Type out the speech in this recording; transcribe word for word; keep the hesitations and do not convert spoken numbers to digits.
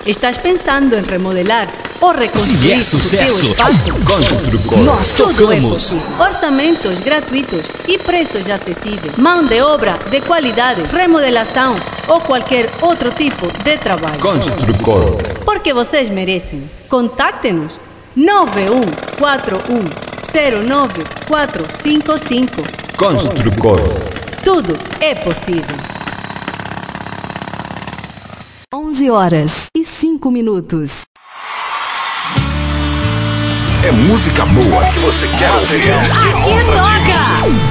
Estás pensando em remodelar ou reconstruir Se é o sucesso, teu espaço? Construcor. Nós Tudo tudo é tocamos. possível. Orçamentos gratuitos e preços acessíveis. Mão de obra de qualidade, remodelação ou qualquer outro tipo de trabalho. Construcor. Porque vocês merecem. Contacte-nos nove um quatro um zero nove quatro cinco cinco. Construcor. Tudo é possível. onze horas e cinco minutos. É música boa que você quer ouvir. Aqui toca!